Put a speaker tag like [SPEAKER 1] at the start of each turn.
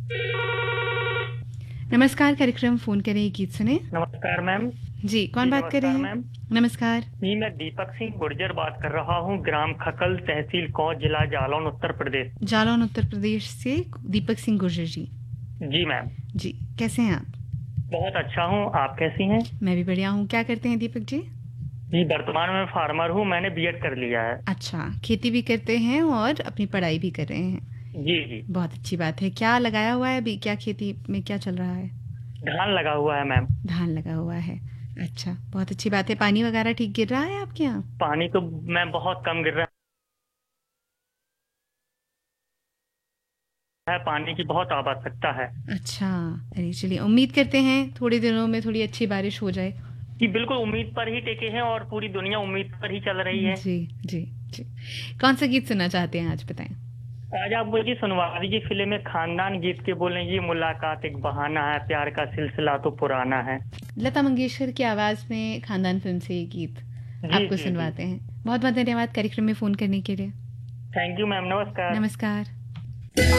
[SPEAKER 1] नमस्कार, कार्यक्रम फोन करें गीत सुने।
[SPEAKER 2] नमस्कार मैम।
[SPEAKER 1] जी, कौन
[SPEAKER 2] जी
[SPEAKER 1] बात कर रहे
[SPEAKER 2] नमस्कार
[SPEAKER 1] हैं?
[SPEAKER 2] मैम।
[SPEAKER 1] नमस्कार।
[SPEAKER 2] जी मैं दीपक सिंह गुर्जर बात कर रहा हूँ, ग्राम खकल, तहसील कौं, जिला जालौन, उत्तर प्रदेश।
[SPEAKER 1] जालौन उत्तर प्रदेश से दीपक सिंह गुर्जर जी।
[SPEAKER 2] जी मैम।
[SPEAKER 1] जी, कैसे हैं आप?
[SPEAKER 2] बहुत अच्छा हूँ, आप कैसी हैं?
[SPEAKER 1] मैं भी बढ़िया हूँ। क्या करते हैं दीपक जी?
[SPEAKER 2] जी वर्तमान में फार्मर हूँ, मैंने बीएड कर लिया है।
[SPEAKER 1] अच्छा, खेती भी करते हैं और अपनी पढ़ाई भी कर रहे हैं।
[SPEAKER 2] जी जी।
[SPEAKER 1] बहुत अच्छी बात है। क्या लगाया हुआ है अभी? क्या खेती में क्या चल रहा है?
[SPEAKER 2] धान लगा हुआ है मैम।
[SPEAKER 1] धान लगा हुआ है। अच्छा, बहुत अच्छी बात है। पानी वगैरह ठीक गिर रहा है आपके यहाँ?
[SPEAKER 2] पानी तो मैम बहुत कम गिर रहा है, पानी की बहुत आवश्यकता है।
[SPEAKER 1] अच्छा, अरे चलिए, उम्मीद करते हैं थोड़े दिनों में थोड़ी अच्छी बारिश हो जाए।
[SPEAKER 2] जी बिल्कुल, उम्मीद पर ही टिके हैं और पूरी दुनिया उम्मीद पर ही चल रही है।
[SPEAKER 1] जी, जी, जी। कौन सा गीत सुनना चाहते हैं आज बताएं?
[SPEAKER 2] आज आप मुझे सुनवा दीजिए, फिल्म में खानदान गीत के बोले, ये मुलाकात एक बहाना है, प्यार का सिलसिला तो पुराना है।
[SPEAKER 1] लता मंगेशकर की आवाज़ में खानदान फिल्म से ये गीत
[SPEAKER 2] जी
[SPEAKER 1] आपको
[SPEAKER 2] जी जी।
[SPEAKER 1] सुनवाते हैं। बहुत बहुत धन्यवाद कार्यक्रम में फ़ोन करने के लिए।
[SPEAKER 2] थैंक यू मैम, नमस्कार।
[SPEAKER 1] नमस्कार।